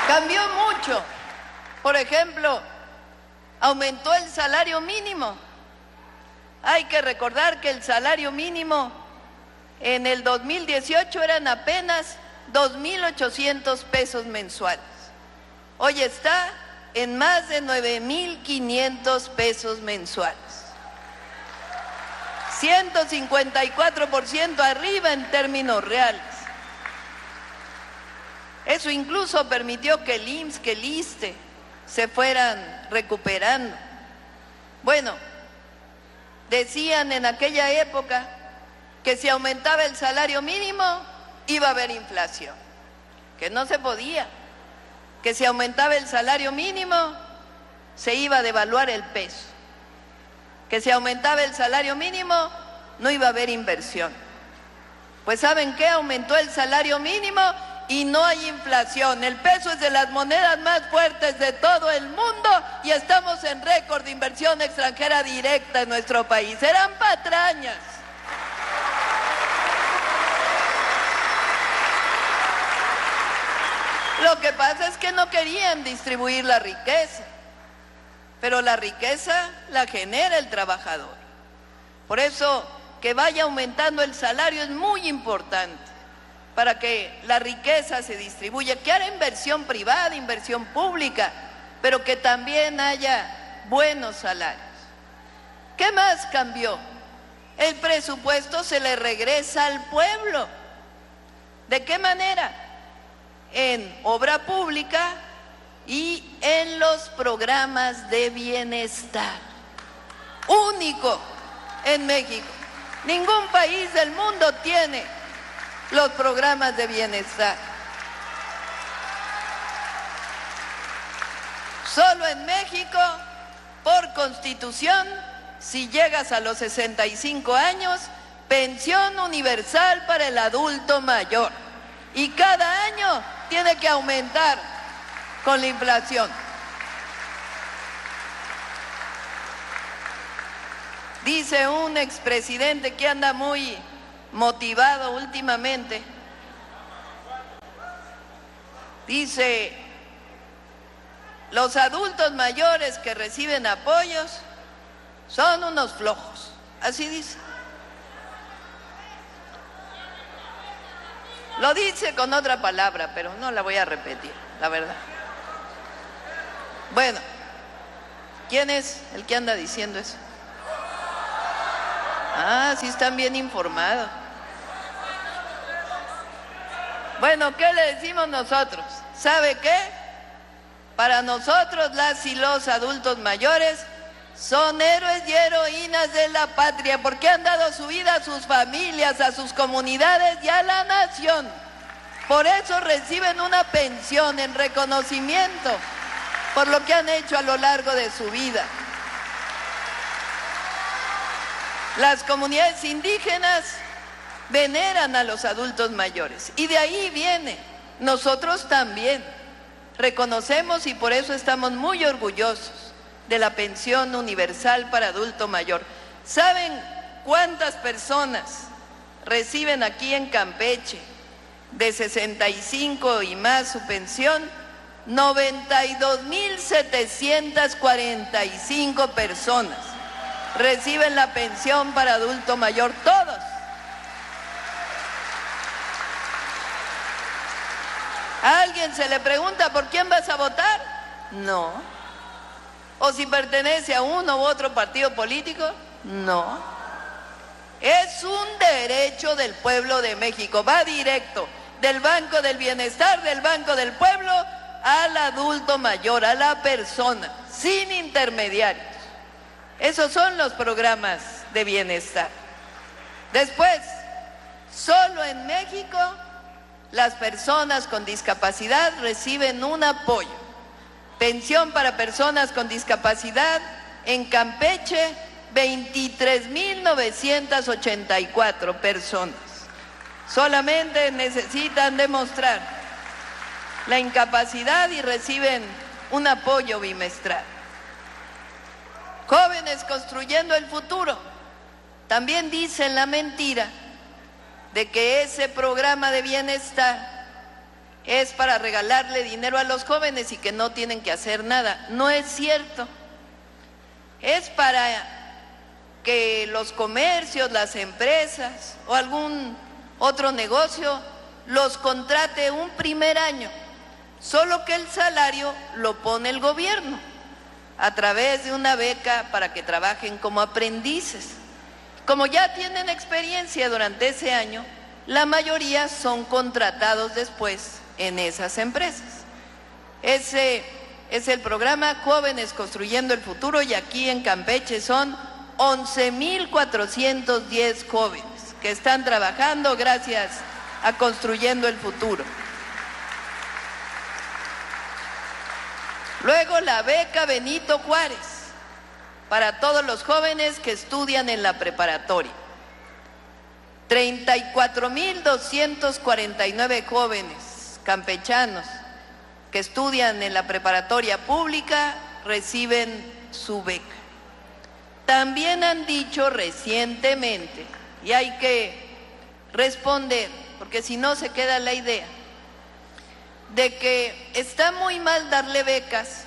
Cambió mucho. Por ejemplo, aumentó el salario mínimo. Hay que recordar que el salario mínimo en el 2018 eran apenas 2.800 pesos mensuales. Hoy está en más de 9.500 pesos mensuales. 154% arriba en términos reales. Eso incluso permitió que el IMSS, que el ISSSTE se fueran recuperando. Bueno, decían en aquella época que si aumentaba el salario mínimo iba a haber inflación, que no se podía, que si aumentaba el salario mínimo se iba a devaluar el peso, que si aumentaba el salario mínimo no iba a haber inversión. Pues ¿saben qué? Aumentó el salario mínimo y no hay inflación. El peso es de las monedas más fuertes de todo el mundo y estamos en récord de inversión extranjera directa en nuestro país. Eran patrañas. Lo que pasa es que no querían distribuir la riqueza, pero la riqueza la genera el trabajador. Por eso, que vaya aumentando el salario es muy importante para que la riqueza se distribuya, que haya inversión privada, inversión pública, pero que también haya buenos salarios. ¿Qué más cambió? El presupuesto se le regresa al pueblo. ¿De qué manera? En obra pública y en los programas de bienestar. Único en México. Ningún país del mundo tiene los programas de bienestar. Solo en México, por constitución, si llegas a los 65 años, pensión universal para el adulto mayor. Y cada año tiene que aumentar con la inflación. Dice un expresidente que anda muy motivado últimamente, dice, los adultos mayores que reciben apoyos son unos flojos, así dice. Lo dice con otra palabra, pero no la voy a repetir, la verdad. Bueno, ¿quién es el que anda diciendo eso? Ah, sí están bien informados. Bueno, ¿qué le decimos nosotros? ¿Sabe qué? Para nosotros, las y los adultos mayores son héroes y heroínas de la patria porque han dado su vida a sus familias, a sus comunidades y a la nación. Por eso reciben una pensión en reconocimiento por lo que han hecho a lo largo de su vida. Las comunidades indígenas veneran a los adultos mayores y de ahí viene. Nosotros también reconocemos y por eso estamos muy orgullosos de la pensión universal para adulto mayor. ¿Saben cuántas personas reciben aquí en Campeche de 65 y más su pensión? 92,745 personas reciben la pensión para adulto mayor, todos. ¿A alguien se le pregunta por quién vas a votar? No. ¿O si pertenece a uno u otro partido político? No. Es un derecho del pueblo de México, va directo del Banco del Bienestar, del Banco del Pueblo, al adulto mayor, a la persona, sin intermediarios. Esos son los programas de bienestar. Después, solo en México, las personas con discapacidad reciben un apoyo. Pensión para personas con discapacidad en Campeche, 23,984 personas. Solamente necesitan demostrar la incapacidad y reciben un apoyo bimestral. Jóvenes construyendo el futuro. También dicen la mentira de que ese programa de bienestar es para regalarle dinero a los jóvenes y que no tienen que hacer nada. No es cierto. Es para que los comercios, las empresas o algún otro negocio los contrate un primer año, solo que el salario lo pone el gobierno a través de una beca para que trabajen como aprendices. Como ya tienen experiencia durante ese año, la mayoría son contratados después en esas empresas. Ese es el programa Jóvenes Construyendo el Futuro, y aquí en Campeche son 11,410 jóvenes que están trabajando gracias a Construyendo el Futuro. Luego la beca Benito Juárez para todos los jóvenes que estudian en la preparatoria. 34,249 jóvenes campechanos que estudian en la preparatoria pública reciben su beca. También han dicho recientemente, y hay que responder, porque si no se queda la idea, de que está muy mal darle becas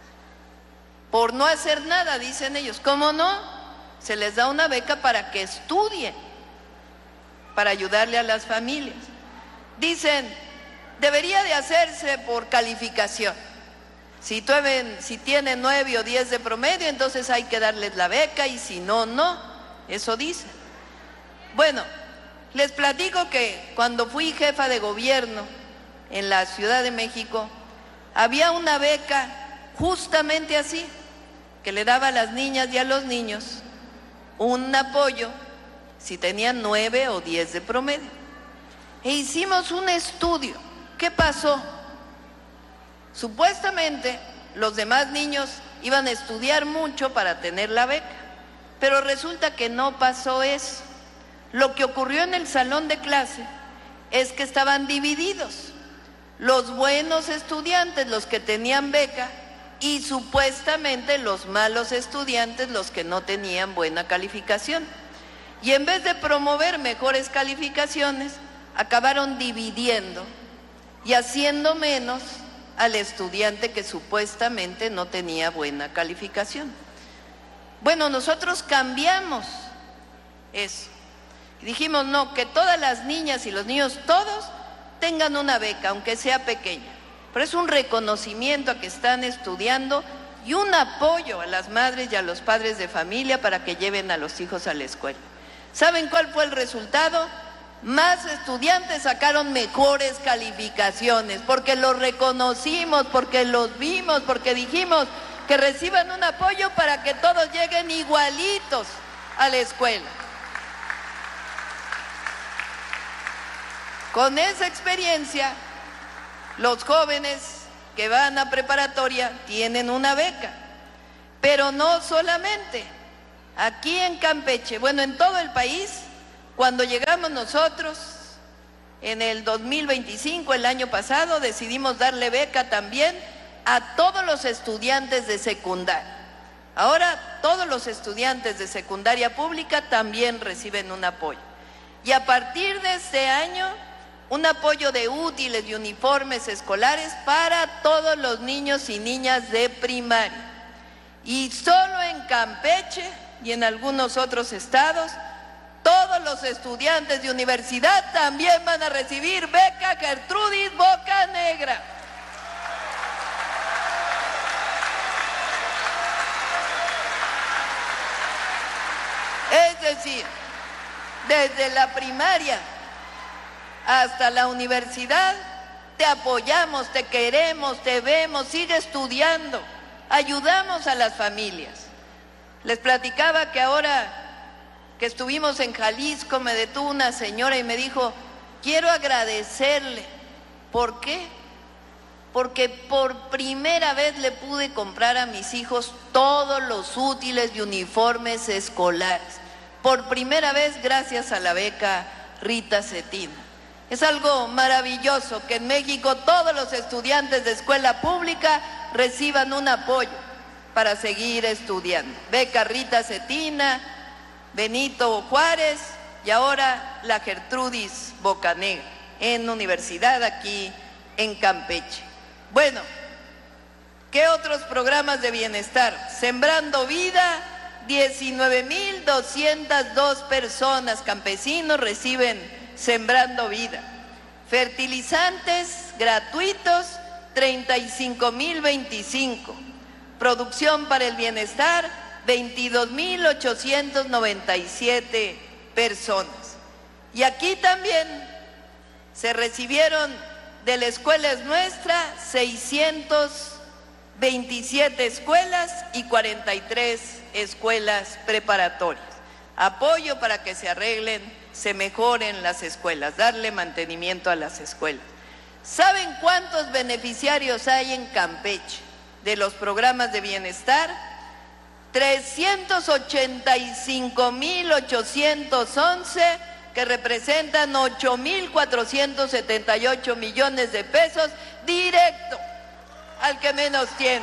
por no hacer nada, dicen ellos. ¿Cómo no? Se les da una beca para que estudien, para ayudarle a las familias. Dicen, debería de hacerse por calificación. Si tienen 9 o 10 de promedio, entonces hay que darles la beca, y si no, no. Eso dicen. Bueno, les platico que cuando fui jefa de gobierno en la Ciudad de México, había una beca justamente así, que le daba a las niñas y a los niños un apoyo si tenían 9 o 10 de promedio. E hicimos un estudio. ¿Qué pasó? Supuestamente los demás niños iban a estudiar mucho para tener la beca, pero resulta que no pasó eso. Lo que ocurrió en el salón de clase es que estaban divididos. Los buenos estudiantes, los que tenían beca, y supuestamente los malos estudiantes, los que no tenían buena calificación. Y en vez de promover mejores calificaciones, acabaron dividiendo y haciendo menos al estudiante que supuestamente no tenía buena calificación. Bueno, nosotros cambiamos eso y dijimos, no, que todas las niñas y los niños, todos, tengan una beca, aunque sea pequeña. Pero es un reconocimiento a que están estudiando y un apoyo a las madres y a los padres de familia para que lleven a los hijos a la escuela. ¿Saben cuál fue el resultado? Más estudiantes sacaron mejores calificaciones, porque los reconocimos, porque los vimos, porque dijimos que reciban un apoyo para que todos lleguen igualitos a la escuela. Con esa experiencia, los jóvenes que van a preparatoria tienen una beca, pero no solamente. Aquí en Campeche, bueno, en todo el país, cuando llegamos nosotros, en el 2025, el año pasado, decidimos darle beca también a todos los estudiantes de secundaria. Ahora todos los estudiantes de secundaria pública también reciben un apoyo. Y a partir de este año, un apoyo de útiles y uniformes escolares para todos los niños y niñas de primaria. Y solo en Campeche y en algunos otros estados, todos los estudiantes de universidad también van a recibir beca Gertrudis Bocanegra. Es decir, desde la primaria hasta la universidad, te apoyamos, te queremos, te vemos, sigue estudiando, ayudamos a las familias. Les platicaba que ahora que estuvimos en Jalisco, me detuvo una señora y me dijo, quiero agradecerle. ¿Por qué? Porque por primera vez le pude comprar a mis hijos todos los útiles y uniformes escolares. Por primera vez gracias a la beca Rita Cetina. Es algo maravilloso que en México todos los estudiantes de escuela pública reciban un apoyo para seguir estudiando. Beca Rita Cetina, Benito Juárez y ahora la Gertrudis Bocanegra en universidad aquí en Campeche. Bueno, ¿qué otros programas de bienestar? Sembrando Vida, 19,202 personas, campesinos, reciben Sembrando Vida. Fertilizantes gratuitos, 35,025. Producción para el bienestar, 22,897 personas. Y aquí también se recibieron de la escuela Es Nuestra 627 escuelas y 43 escuelas preparatorias. Apoyo para que se arreglen, se mejoren las escuelas, darle mantenimiento a las escuelas. ¿Saben cuántos beneficiarios hay en Campeche de los programas de bienestar? 385,811, que representan 8,478 millones de pesos directo al que menos tiene.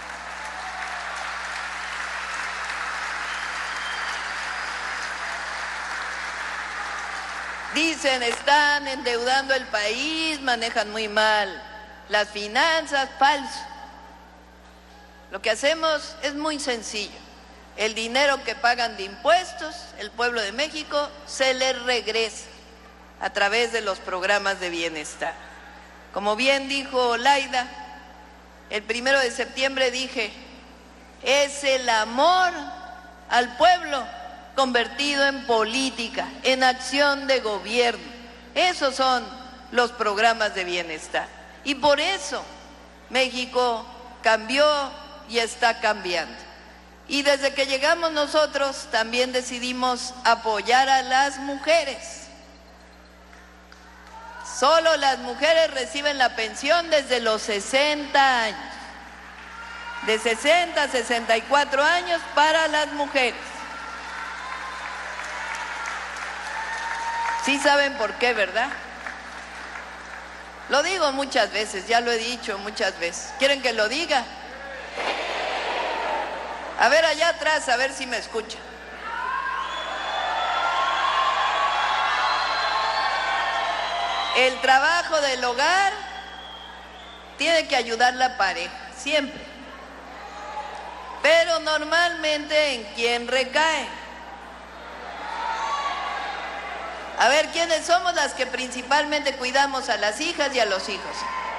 Dicen, están endeudando el país, manejan muy mal las finanzas. Falso. Lo que hacemos es muy sencillo. El dinero que pagan de impuestos, el pueblo de México, se les regresa a través de los programas de bienestar. Como bien dijo Laida, el 1 de septiembre dije, es el amor al pueblo convertido en política, en acción de gobierno. Esos son los programas de bienestar. Y por eso México cambió y está cambiando. Y desde que llegamos nosotros también decidimos apoyar a las mujeres. Solo las mujeres reciben la pensión desde los 60 años. De 60 a 64 años para las mujeres. Sí saben por qué, ¿verdad? Lo digo muchas veces, ya lo he dicho muchas veces. ¿Quieren que lo diga? A ver allá atrás, a ver si me escuchan. El trabajo del hogar tiene que ayudar la pareja, siempre. Pero normalmente, ¿en quién recae? A ver, ¿quiénes somos las que principalmente cuidamos a las hijas y a los hijos?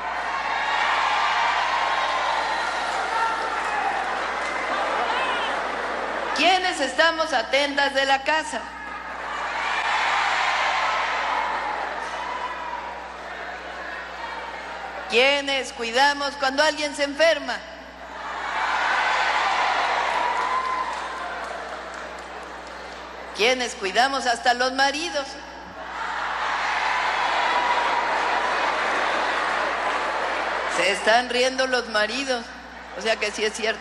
¿Quiénes estamos atentas de la casa? ¿Quiénes cuidamos cuando alguien se enferma? ¿Quiénes cuidamos hasta los maridos? Se están riendo los maridos, o sea que sí es cierto.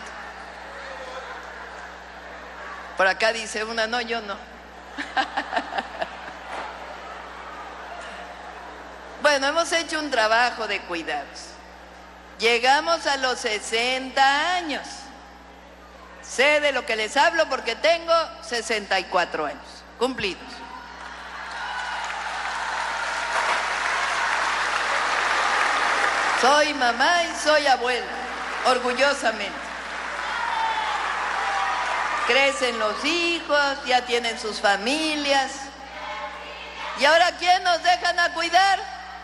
Por acá dice una, no, yo no. Bueno, hemos hecho un trabajo de cuidados. Llegamos a los 60 años. Sé de lo que les hablo porque tengo 64 años cumplidos. Soy mamá y soy abuela, orgullosamente. Crecen los hijos, ya tienen sus familias. ¿Y ahora quién nos dejan a cuidar?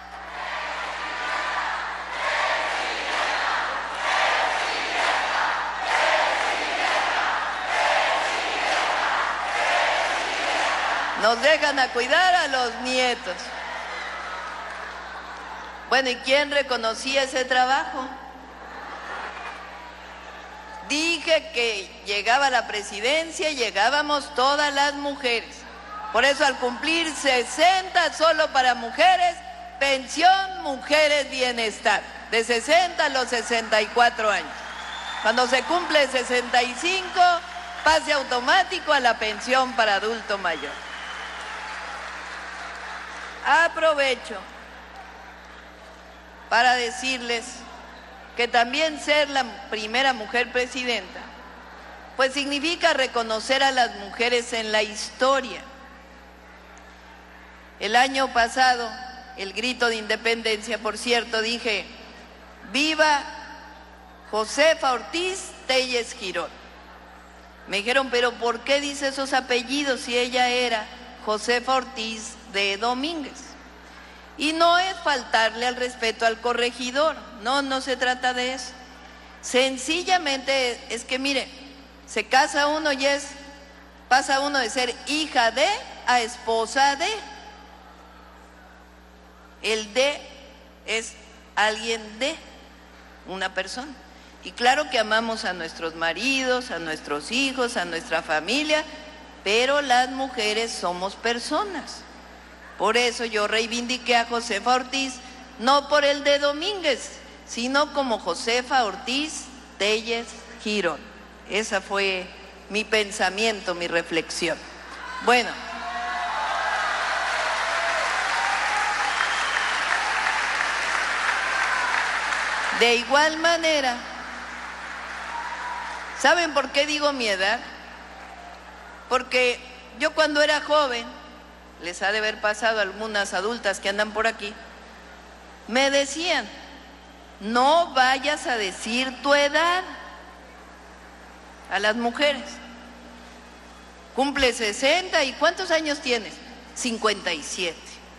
Nos dejan a cuidar a los nietos. Bueno, ¿y quién reconocía ese trabajo? Dije que llegaba la presidencia y llegábamos todas las mujeres. Por eso al cumplir 60 solo para mujeres, pensión mujeres bienestar, de 60 a los 64 años. Cuando se cumple 65, pase automático a la pensión para adulto mayor. Aprovecho para decirles que también ser la primera mujer presidenta, pues significa reconocer a las mujeres en la historia. El año pasado el grito de independencia, por cierto, dije, viva Josefa Ortiz Telles Girón. Me dijeron, pero ¿por qué dice esos apellidos si ella era Josefa Ortiz de Domínguez? Y no es faltarle al respeto al corregidor, no se trata de eso. Sencillamente es que, mire, se casa uno y pasa uno de ser hija de a esposa de. El de es alguien de, una persona. Y claro que amamos a nuestros maridos, a nuestros hijos, a nuestra familia, pero las mujeres somos personas. Por eso yo reivindiqué a Josefa Ortiz, no por el de Domínguez, sino como Josefa Ortiz Telles Girón. Ese fue mi pensamiento, mi reflexión. Bueno. De igual manera, ¿saben por qué digo mi edad? Porque yo cuando era joven, les ha de haber pasado a algunas adultas que andan por aquí, me decían, no vayas a decir tu edad a las mujeres. Cumple 60 y ¿cuántos años tienes? 57.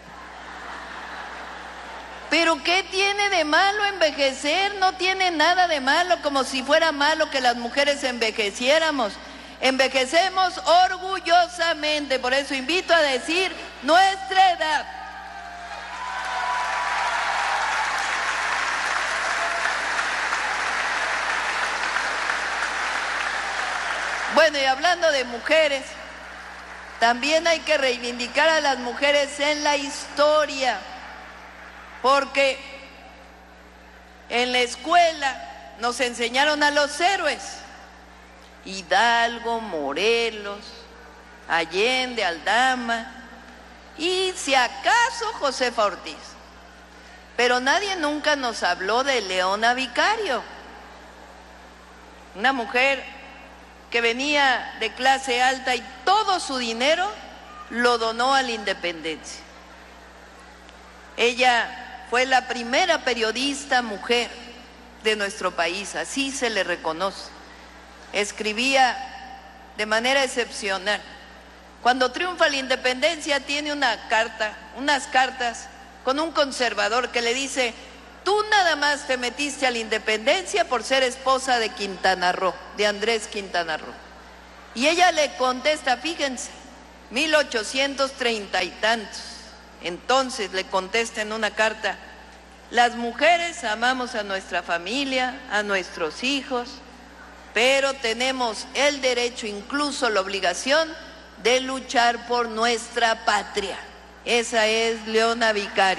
¿Pero qué tiene de malo envejecer? No tiene nada de malo, como si fuera malo que las mujeres envejeciéramos. Envejecemos orgullosamente, por eso invito a decir nuestra edad. Bueno, y hablando de mujeres, también hay que reivindicar a las mujeres en la historia, porque en la escuela nos enseñaron a los héroes. Hidalgo, Morelos, Allende, Aldama y si acaso Josefa Ortiz. Pero nadie nunca nos habló de Leona Vicario, una mujer que venía de clase alta y todo su dinero lo donó a la independencia. Ella fue la primera periodista mujer de nuestro país, así se le reconoce. Escribía de manera excepcional. Cuando triunfa la independencia tiene unas cartas con un conservador que le dice, tú nada más te metiste a la independencia por ser esposa de Quintana Roo, de Andrés Quintana Roo. Y ella le contesta, fíjense, 1830 y tantos. Entonces le contesta en una carta, las mujeres amamos a nuestra familia, a nuestros hijos, pero tenemos el derecho, incluso la obligación, de luchar por nuestra patria. Esa es Leona Vicario.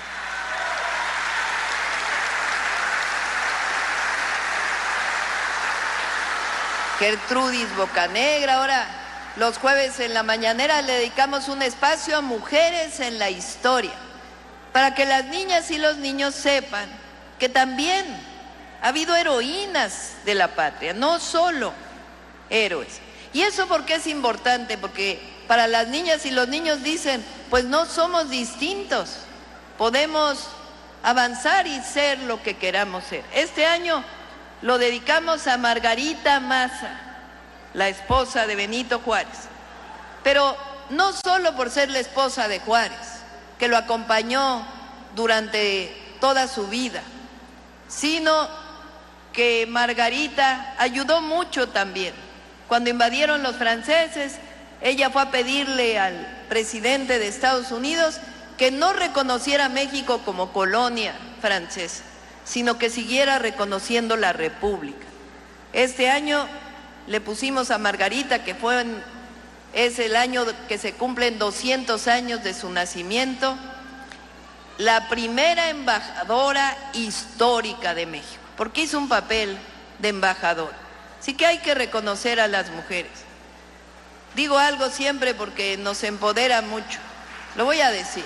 Gertrudis Bocanegra. Ahora, los jueves en la mañanera le dedicamos un espacio a mujeres en la historia, para que las niñas y los niños sepan que también ha habido heroínas de la patria, no solo héroes. ¿Y eso por qué es importante? Porque para las niñas y los niños dicen, pues no somos distintos, podemos avanzar y ser lo que queramos ser. Este año lo dedicamos a Margarita Maza, la esposa de Benito Juárez, pero no solo por ser la esposa de Juárez, que lo acompañó durante toda su vida, sino que Margarita ayudó mucho también. Cuando invadieron los franceses, ella fue a pedirle al presidente de Estados Unidos que no reconociera a México como colonia francesa, sino que siguiera reconociendo la República. Este año le pusimos a Margarita, que es el año que se cumplen 200 años de su nacimiento, la primera embajadora histórica de México, porque hizo un papel de embajadora. Así que hay que reconocer a las mujeres. Digo algo siempre porque nos empodera mucho, lo voy a decir.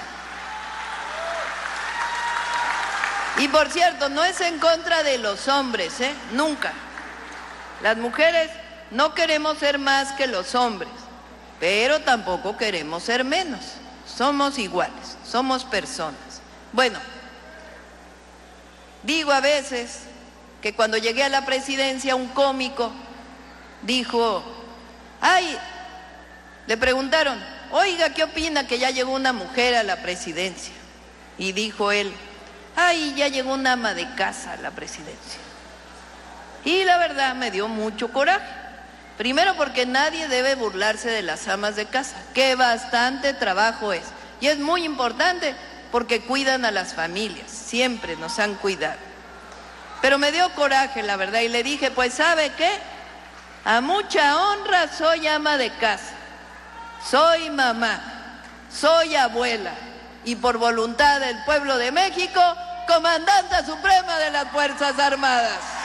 Y por cierto, no es en contra de los hombres, nunca. Las mujeres no queremos ser más que los hombres, pero tampoco queremos ser menos. Somos iguales, somos personas. Bueno, digo a veces que cuando llegué a la presidencia un cómico dijo, ay, le preguntaron, oiga, ¿qué opina que ya llegó una mujer a la presidencia? Y dijo él, ay, ya llegó una ama de casa a la presidencia. Y la verdad me dio mucho coraje. Primero porque nadie debe burlarse de las amas de casa, que bastante trabajo es. Y es muy importante porque cuidan a las familias, siempre nos han cuidado. Pero me dio coraje, la verdad, y le dije, pues ¿sabe qué? A mucha honra soy ama de casa, soy mamá, soy abuela y por voluntad del pueblo de México, comandante suprema de las Fuerzas Armadas.